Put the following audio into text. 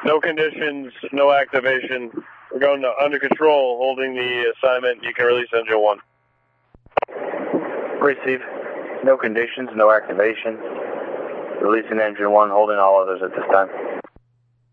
No conditions, no activation. We're going to under control, holding the assignment. You can release engine 1. Receive. No conditions, no activation. Releasing engine 1, holding all others at this time.